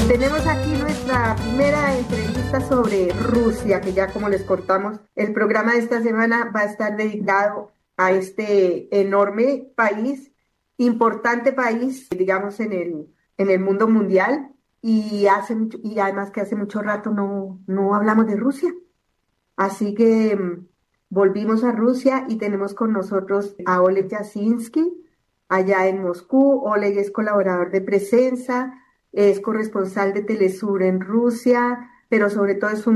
Tenemos aquí nuestra primera entrevista sobre Rusia, que ya como les contamos, el programa de esta semana va a estar dedicado a este enorme país, importante país, digamos, en el mundo mundial, y además que hace mucho rato no hablamos de Rusia. Así que volvimos a Rusia y tenemos con nosotros a Oleg Yasinski, allá en Moscú. Oleg es colaborador de Presenza, es corresponsal de Telesur en Rusia, pero sobre todo es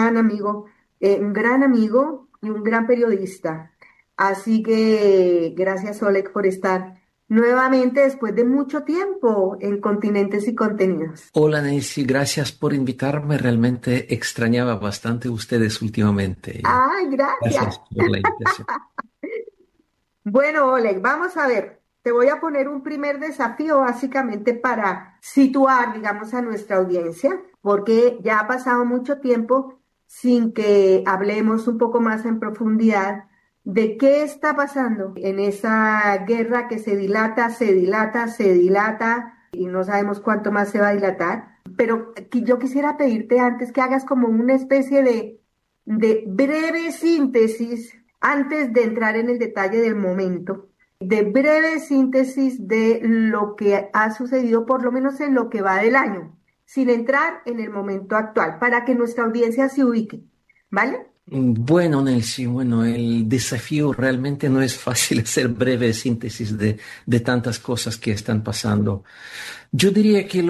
un gran amigo y un gran periodista. Así que gracias, Oleg, por estar nuevamente después de mucho tiempo en Continentes y Contenidos. Hola Nancy, gracias por invitarme. Realmente extrañaba bastante ustedes últimamente. Ay, gracias. Gracias por la invitación. Bueno, Oleg, vamos a ver. Te voy a poner un primer desafío básicamente para situar, digamos, a nuestra audiencia, porque ya ha pasado mucho tiempo sin que hablemos un poco más en profundidad de qué está pasando en esa guerra que se dilata, se dilata y no sabemos cuánto más se va a dilatar. Pero yo quisiera pedirte antes que hagas como una especie de breve síntesis antes de entrar en el detalle del momento, de breve síntesis de lo que ha sucedido, por lo menos en lo que va del año, sin entrar en el momento actual, para que nuestra audiencia se ubique, ¿vale? Bueno, Nancy, bueno, el desafío realmente no es fácil hacer breve síntesis de tantas cosas que están pasando. Yo diría que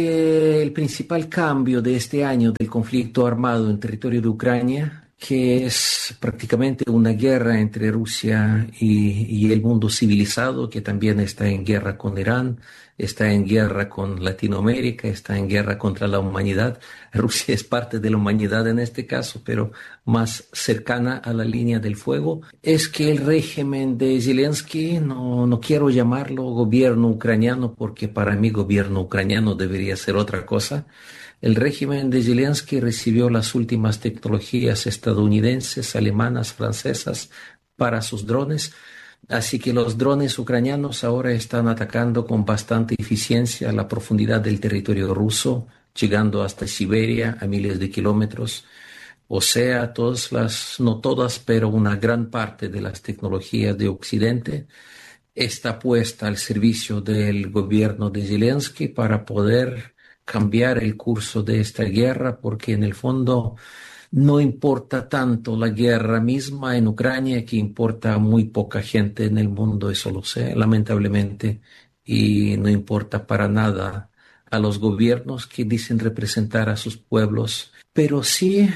el principal cambio de este año del conflicto armado en territorio de Ucrania, que es prácticamente una guerra entre Rusia y el mundo civilizado, que también está en guerra con Irán, está en guerra con Latinoamérica, está en guerra contra la humanidad. Rusia es parte de la humanidad en este caso, pero más cercana a la línea del fuego. Es que el régimen de Zelensky, no quiero llamarlo gobierno ucraniano, porque para mí gobierno ucraniano debería ser otra cosa. El régimen de Zelensky recibió las últimas tecnologías estadounidenses, alemanas, francesas para sus drones, así que los drones ucranianos ahora están atacando con bastante eficiencia la profundidad del territorio ruso, llegando hasta Siberia a miles de kilómetros. O sea, no todas, pero una gran parte de las tecnologías de Occidente está puesta al servicio del gobierno de Zelensky para poder cambiar el curso de esta guerra, porque en el fondo no importa tanto la guerra misma en Ucrania, que importa a muy poca gente en el mundo, eso lo sé, lamentablemente, y no importa para nada a los gobiernos que dicen representar a sus pueblos. Pero sí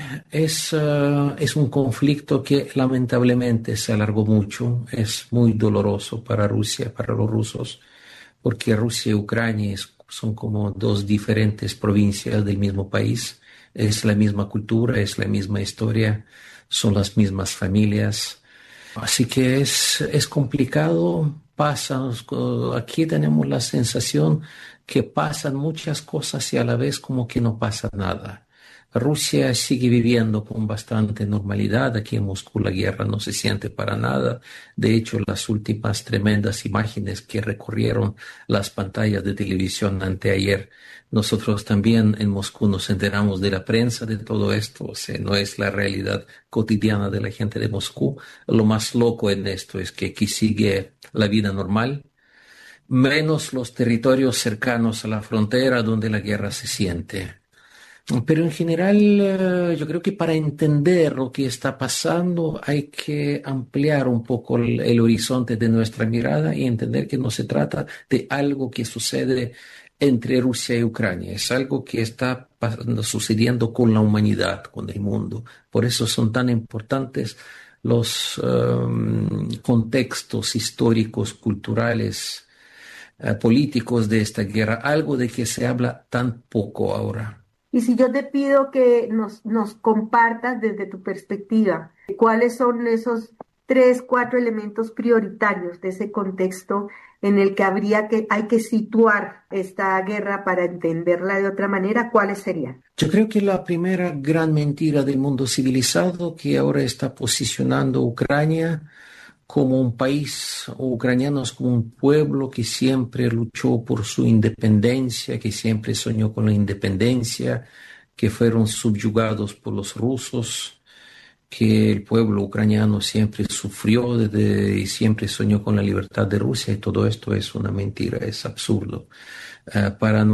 es un conflicto que lamentablemente se alargó mucho, es muy doloroso para Rusia, para los rusos, porque Rusia y Ucrania son como dos diferentes provincias del mismo país, es la misma cultura, es la misma historia, son las mismas familias. Así que es complicado, aquí tenemos la sensación que pasan muchas cosas y a la vez como que no pasa nada. Rusia sigue viviendo con bastante normalidad. Aquí en Moscú la guerra no se siente para nada. De hecho, las últimas tremendas imágenes que recorrieron las pantallas de televisión anteayer, nosotros también en Moscú nos enteramos de la prensa de todo esto. O sea, no es la realidad cotidiana de la gente de Moscú. Lo más loco en esto es que aquí sigue la vida normal, menos los territorios cercanos a la frontera donde la guerra se siente. Pero en general, yo creo que para entender lo que está pasando hay que ampliar un poco el horizonte de nuestra mirada y entender que no se trata de algo que sucede entre Rusia y Ucrania, es algo que está sucediendo con la humanidad, con el mundo. Por eso son tan importantes los contextos históricos, culturales, políticos de esta guerra, algo de que se habla tan poco ahora. Y si yo te pido que nos compartas desde tu perspectiva, cuáles son esos tres, cuatro elementos prioritarios de ese contexto en el que hay que situar esta guerra para entenderla de otra manera, ¿cuáles serían? Yo creo que la primera gran mentira del mundo civilizado que ahora está posicionando Ucrania como un país, ucranianos como un pueblo que siempre luchó por su independencia, que siempre soñó con la independencia, que fueron subyugados por los rusos, que el pueblo ucraniano siempre sufrió y siempre soñó con la libertad de Rusia, y todo esto es una mentira, es absurdo. Para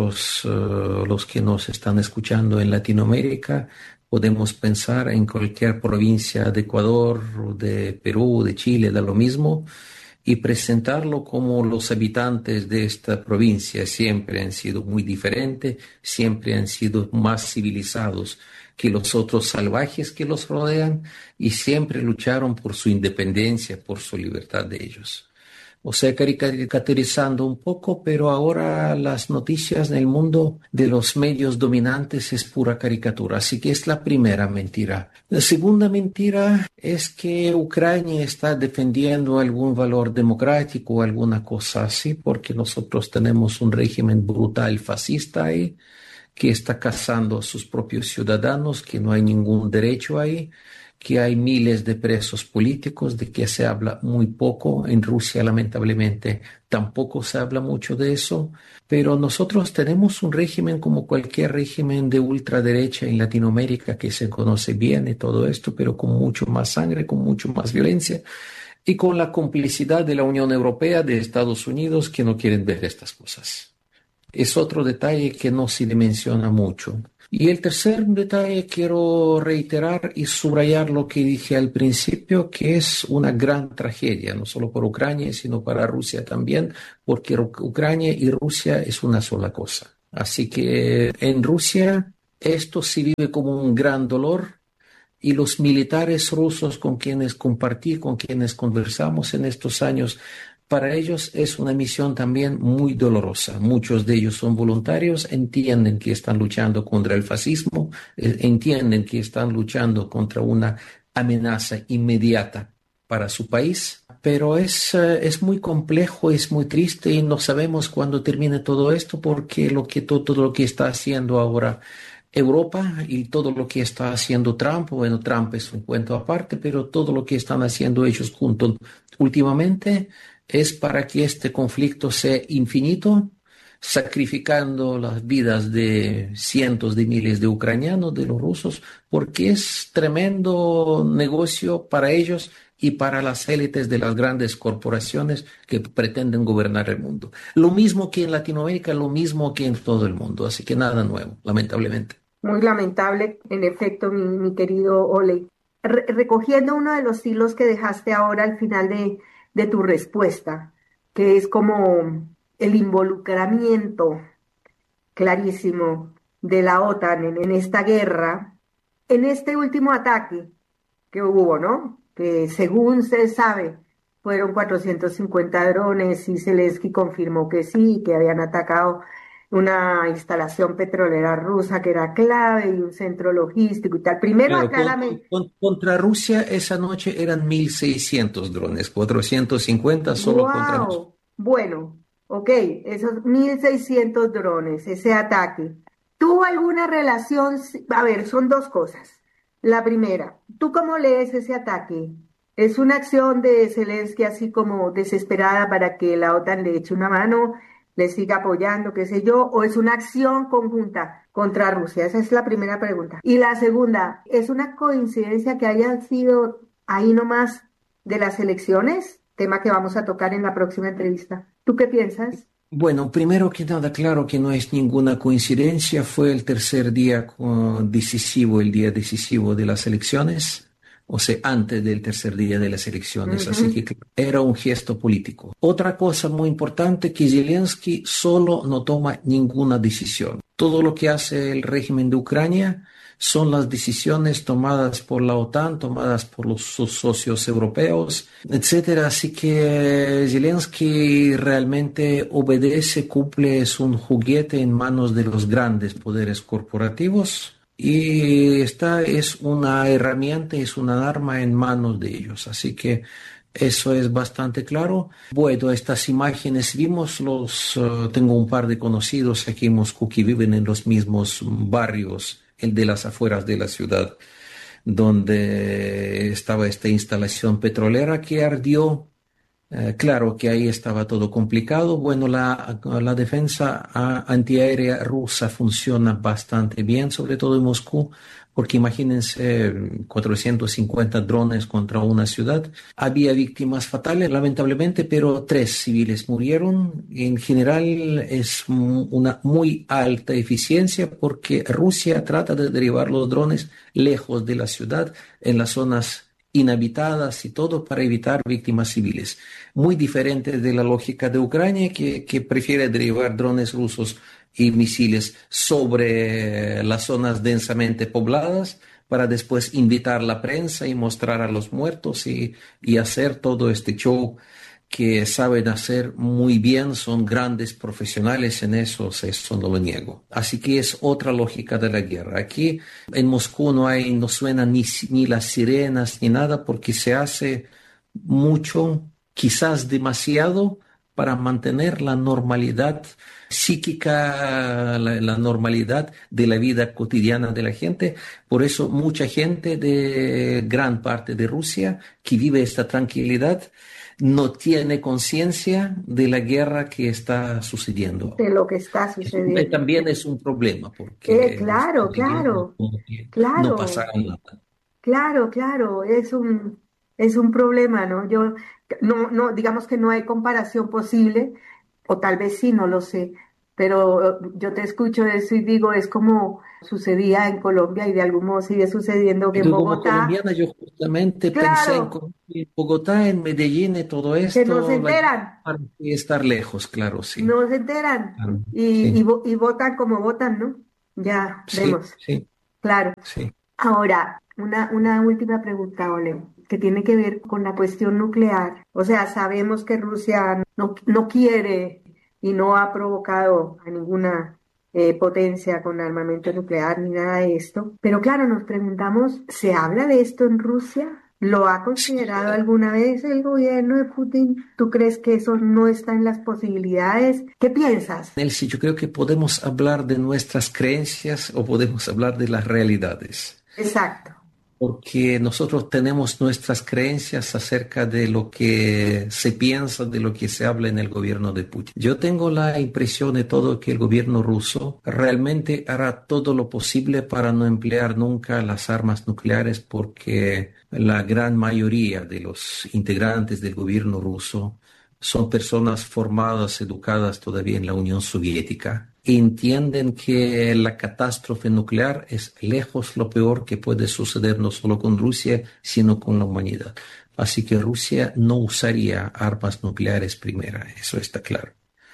los que nos están escuchando en Latinoamérica, podemos pensar en cualquier provincia de Ecuador, de Perú, de Chile, da lo mismo, y presentarlo como los habitantes de esta provincia siempre han sido muy diferentes, siempre han sido más civilizados que los otros salvajes que los rodean y siempre lucharon por su independencia, por su libertad de ellos. O sea, caricaturizando un poco, pero ahora las noticias en el mundo de los medios dominantes es pura caricatura. Así que es la primera mentira. La segunda mentira es que Ucrania está defendiendo algún valor democrático o alguna cosa así, porque nosotros tenemos un régimen brutal fascista ahí, que está cazando a sus propios ciudadanos, que no hay ningún derecho ahí, que hay miles de presos políticos, de que se habla muy poco. En Rusia, lamentablemente, tampoco se habla mucho de eso, pero nosotros tenemos un régimen como cualquier régimen de ultraderecha en Latinoamérica que se conoce bien y todo esto, pero con mucho más sangre, con mucho más violencia y con la complicidad de la Unión Europea, de Estados Unidos, que no quieren ver estas cosas. Es otro detalle que no se le menciona mucho. Y el tercer detalle quiero reiterar y subrayar lo que dije al principio, que es una gran tragedia, no solo por Ucrania, sino para Rusia también, porque Ucrania y Rusia es una sola cosa. Así que en Rusia esto se vive como un gran dolor. Y los militares rusos con quienes compartí, con quienes conversamos en estos años, para ellos es una misión también muy dolorosa. Muchos de ellos son voluntarios, entienden que están luchando contra el fascismo, entienden que están luchando contra una amenaza inmediata para su país, pero es muy complejo, es muy triste y no sabemos cuándo termine todo esto porque todo lo que está haciendo ahora Europa y todo lo que está haciendo Trump, bueno, Trump es un cuento aparte, pero todo lo que están haciendo ellos juntos últimamente es para que este conflicto sea infinito, sacrificando las vidas de cientos de miles de ucranianos, de los rusos, porque es tremendo negocio para ellos y para las élites de las grandes corporaciones que pretenden gobernar el mundo. Lo mismo que en Latinoamérica, lo mismo que en todo el mundo, así que nada nuevo, lamentablemente. Muy lamentable, en efecto, mi querido Ole. Recogiendo uno de los hilos que dejaste ahora al final de tu respuesta, que es como el involucramiento clarísimo de la OTAN en esta guerra, en este último ataque que hubo, ¿no? Que según se sabe, fueron 450 drones y Zelensky confirmó que sí, que habían atacado una instalación petrolera rusa que era clave y un centro logístico y tal. Primero, Claro, aclárame. contra Rusia esa noche eran 1.600 drones, 450 solo contra nosotros. Wow. Bueno, ok, esos 1.600 drones, ese ataque. ¿Tuvo alguna relación? A ver, son dos cosas. La primera, ¿tú cómo lees ese ataque? ¿Es una acción de Zelensky así como desesperada para que la OTAN le eche una mano, le siga apoyando, qué sé yo? ¿O es una acción conjunta contra Rusia? Esa es la primera pregunta. Y la segunda, ¿es una coincidencia que hayan sido ahí nomás de las elecciones? Tema que vamos a tocar en la próxima entrevista. ¿Tú qué piensas? Bueno, primero que nada, claro que no es ninguna coincidencia, fue el tercer día decisivo, el día decisivo de las elecciones, o sea, antes del tercer día de las elecciones, así Ujú. que era un gesto político. Otra cosa muy importante, que Zelensky solo no toma ninguna decisión. Todo lo que hace el régimen de Ucrania son las decisiones tomadas por la OTAN, tomadas por sus socios europeos, etcétera. Así que Zelensky realmente obedece, cumple, es un juguete en manos de los grandes poderes corporativos y esta es una herramienta, es una arma en manos de ellos. Así que eso es bastante claro. Bueno, estas imágenes vimos tengo un par de conocidos aquí en Moscú que viven en los mismos barrios, el de las afueras de la ciudad. donde estaba esta instalación petrolera que ardió. Claro que ahí estaba todo complicado. Bueno, la defensa antiaérea rusa funciona bastante bien, sobre todo en Moscú, porque imagínense 450 drones contra una ciudad. Había víctimas fatales, lamentablemente, pero 3 civiles murieron. En general es una muy alta eficiencia porque Rusia trata de derribar los drones lejos de la ciudad, en las zonas inhabitadas y todo para evitar víctimas civiles. Muy diferente de la lógica de Ucrania, que prefiere derribar drones rusos y misiles sobre las zonas densamente pobladas para después invitar a la prensa y mostrar a los muertos y hacer todo este show que saben hacer muy bien, son grandes profesionales en eso no lo niego. Así que es otra lógica de la guerra. Aquí en Moscú no suenan ni las sirenas ni nada porque se hace mucho, quizás demasiado, para mantener la normalidad psíquica, la normalidad de la vida cotidiana de la gente. Por eso mucha gente de gran parte de Rusia que vive esta tranquilidad no tiene conciencia de la guerra que está sucediendo. De lo que está sucediendo. También es un problema porque nos Claro, está viviendo claro, como que no claro. pasará nada. Claro, claro, es un problema, ¿no? No, digamos que no hay comparación posible, o tal vez sí, no lo sé, pero yo te escucho eso y digo, es como sucedía en Colombia y de algún modo sigue sucediendo que en Pero como Bogotá, colombiana yo justamente pensé en, claro, En Bogotá, en Medellín y todo que no se esto, la guerra enteran, parece estar lejos, claro, sí. no se enteran Claro, sí, y votan como votan, ¿no? Ya sí, vemos, sí, claro. sí. Ahora, una última pregunta, Ole, que tiene que ver con la cuestión nuclear. O sea, sabemos que Rusia no quiere y no ha provocado a ninguna potencia con armamento nuclear ni nada de esto. Pero claro, nos preguntamos, ¿se habla de esto en Rusia? ¿Lo ha considerado Sí, alguna vez el gobierno de Putin? ¿Tú crees que eso no está en las posibilidades? ¿Qué piensas? Nelcy, yo creo que podemos hablar de nuestras creencias o podemos hablar de las realidades. Exacto. Porque nosotros tenemos nuestras creencias acerca de lo que se piensa, de lo que se habla en el gobierno de Putin. Yo tengo la impresión de todo que el gobierno ruso realmente hará todo lo posible para no emplear nunca las armas nucleares porque la gran mayoría de los integrantes del gobierno ruso son personas formadas, educadas todavía en la Unión Soviética. Entienden que la catástrofe nuclear es lejos lo peor que puede suceder no solo con Rusia, sino con la humanidad. Así que Rusia no usaría armas nucleares primera, eso está claro.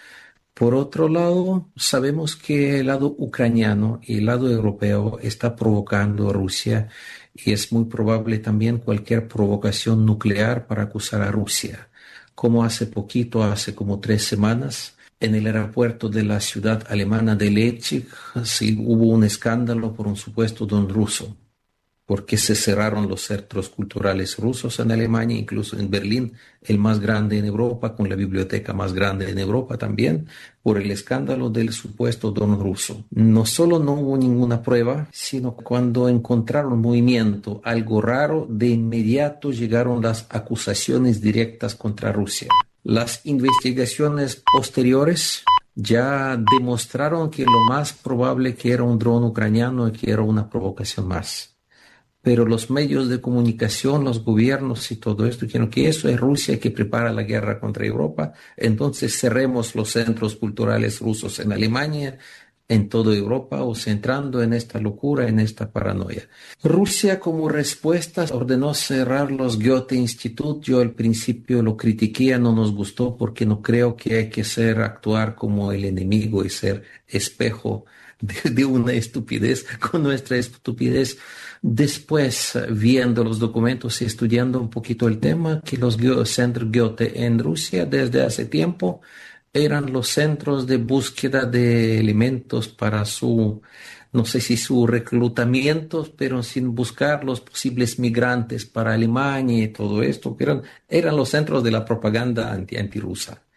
Por otro lado, sabemos que el lado ucraniano y el lado europeo está provocando a Rusia y es muy probable también cualquier provocación nuclear para acusar a Rusia. Como hace poquito, hace como 3 semanas, en el aeropuerto de la ciudad alemana de Leipzig, sí, hubo un escándalo por un supuesto don ruso porque se cerraron los centros culturales rusos en Alemania, incluso en Berlín, el más grande en Europa, con la biblioteca más grande en Europa también, por el escándalo del supuesto don ruso. No solo no hubo ninguna prueba, sino cuando encontraron movimiento, algo raro, de inmediato llegaron las acusaciones directas contra Rusia. Las investigaciones posteriores ya demostraron que lo más probable que era un dron ucraniano y que era una provocación más. Pero los medios de comunicación, los gobiernos y todo esto dijeron que eso es Rusia que prepara la guerra contra Europa, entonces cerremos los centros culturales rusos en Alemania, en toda Europa, o centrando en esta locura, en esta paranoia. Rusia como respuesta ordenó cerrar los Goethe Institut. Yo al principio lo critiqué, no nos gustó porque no creo que hay que actuar como el enemigo y ser espejo de una estupidez con nuestra estupidez. Después, viendo los documentos y estudiando un poquito el tema, que los centros Goethe en Rusia desde hace tiempo eran los centros de búsqueda de elementos para su, no sé si su reclutamiento, pero sin buscar los posibles migrantes para Alemania y todo esto, que eran los centros de la propaganda antirrusa.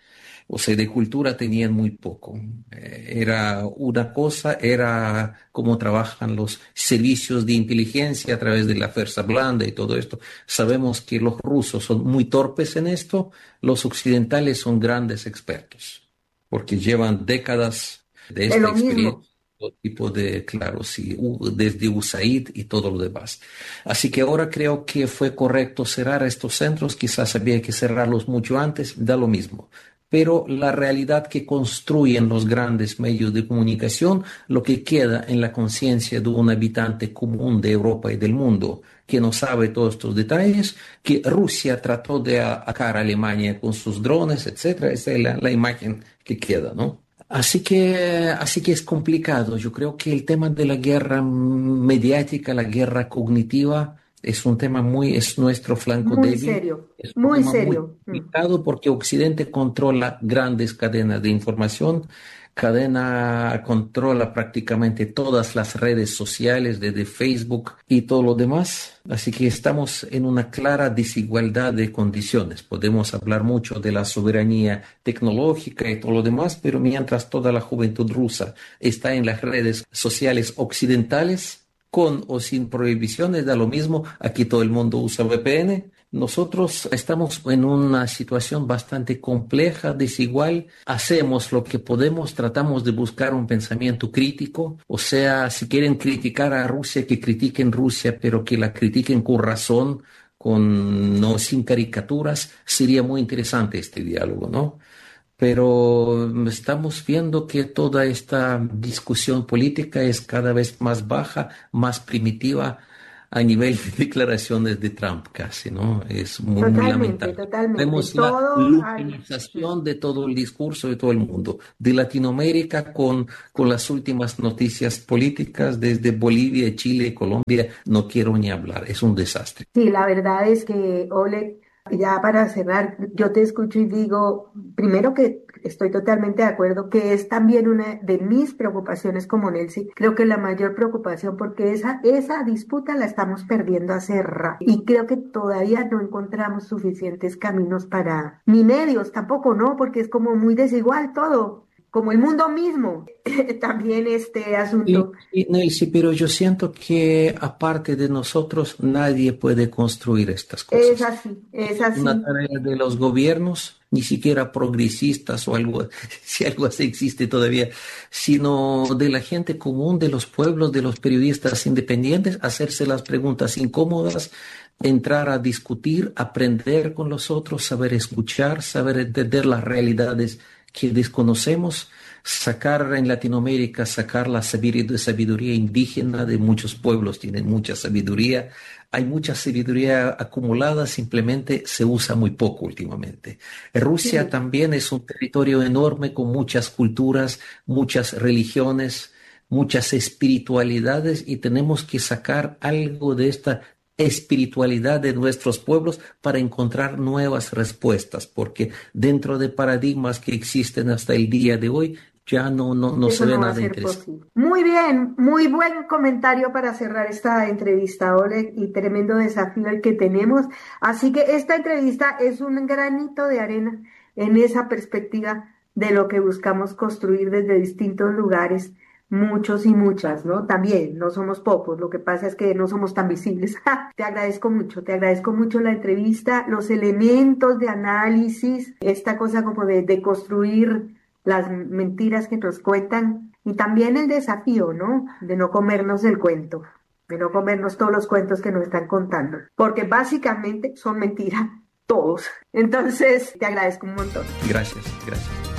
O sea, de cultura tenían muy poco. Era una cosa, era cómo trabajan los servicios de inteligencia a través de la fuerza blanda y todo esto. Sabemos que los rusos son muy torpes en esto, los occidentales son grandes expertos, porque llevan décadas de De esta lo experiencia. mismo. Todo tipo de, claro, sí, desde USAID y todo lo demás. Así que ahora creo que fue correcto cerrar estos centros, quizás había que cerrarlos mucho antes, da lo mismo. Pero la realidad que construyen los grandes medios de comunicación, lo que queda en la conciencia de un habitante común de Europa y del mundo que no sabe todos estos detalles, que Rusia trató de atacar a Alemania con sus drones, etcétera, esa es la imagen que queda, ¿no? Así que es complicado. Yo creo que el tema de la guerra mediática, la guerra cognitiva, es un tema es nuestro flanco Muy débil. serio, Es un muy tema muy serio. complicado porque Occidente controla grandes cadenas de información, cadena controla prácticamente todas las redes sociales, desde Facebook y todo lo demás. Así que estamos en una clara desigualdad de condiciones. Podemos hablar mucho de la soberanía tecnológica y todo lo demás, pero mientras toda la juventud rusa está en las redes sociales occidentales, con o sin prohibiciones, da lo mismo. Aquí todo el mundo usa VPN. Nosotros estamos en una situación bastante compleja, desigual. Hacemos lo que podemos, tratamos de buscar un pensamiento crítico. O sea, si quieren criticar a Rusia, que critiquen Rusia, pero que la critiquen con razón, no sin caricaturas. Sería muy interesante este diálogo, ¿no? Pero estamos viendo que toda esta discusión política es cada vez más baja, más primitiva a nivel de declaraciones de Trump casi, ¿no? Es muy, muy Totalmente, lamentable. totalmente. Vemos la Todo lupinización de todo el discurso de todo el mundo, de Latinoamérica con las últimas noticias políticas desde Bolivia, Chile, Colombia, no quiero ni hablar, es un desastre. Sí, la verdad es que, Oleg, ya para cerrar, yo te escucho y digo, primero que estoy totalmente de acuerdo, que es también una de mis preocupaciones como Nelcy. Creo que la mayor preocupación, porque esa disputa la estamos perdiendo hace rato. Y creo que todavía no encontramos suficientes caminos para, ni medios tampoco, ¿no? Porque es como muy desigual todo, como el mundo mismo. También este asunto. Sí, Nelcy, pero yo siento que aparte de nosotros nadie puede construir estas Es cosas. así, es Una así. tarea de los gobiernos, ni siquiera progresistas o algo, si algo así existe todavía, sino de la gente común, de los pueblos, de los periodistas independientes, hacerse las preguntas incómodas, entrar a discutir, aprender con los otros, saber escuchar, saber entender las realidades que desconocemos, sacar en Latinoamérica, sacar la sabiduría indígena de muchos pueblos, tienen mucha sabiduría. Hay mucha sabiduría acumulada, simplemente se usa muy poco últimamente. Rusia Sí. también es un territorio enorme con muchas culturas, muchas religiones, muchas espiritualidades y tenemos que sacar algo de esta espiritualidad de nuestros pueblos para encontrar nuevas respuestas, porque dentro de paradigmas que existen hasta el día de hoy ya no se Eso ve no va a nada ser interesante. posible. Muy bien, muy buen comentario para cerrar esta entrevista, Oleg, y tremendo desafío el que tenemos. Así que esta entrevista es un granito de arena en esa perspectiva de lo que buscamos construir desde distintos lugares, muchos y muchas, ¿no? También, no somos pocos, lo que pasa es que no somos tan visibles. Te agradezco mucho la entrevista, los elementos de análisis, esta cosa como de construir las mentiras que nos cuentan y también el desafío, ¿no? De no comernos el cuento, de no comernos todos los cuentos que nos están contando, porque básicamente son mentiras todos. Entonces, te agradezco un montón. Gracias, gracias.